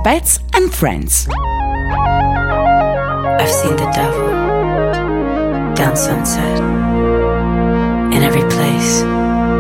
Pets and Friends. I've seen the devil down Sunset, in every place